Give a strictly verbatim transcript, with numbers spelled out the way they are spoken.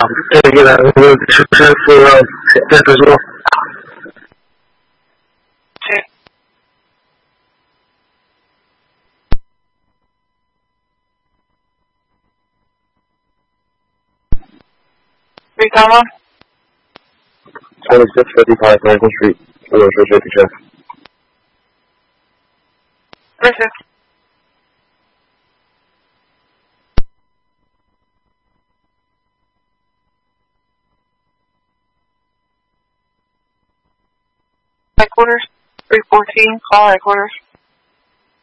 这个呢，是不是是要电子书？ 是。可以看吗 ？twenty-six fifty-five Franklin Street. Hello, sir, safety check. Listen. Headquarters, three fourteen, call headquarters.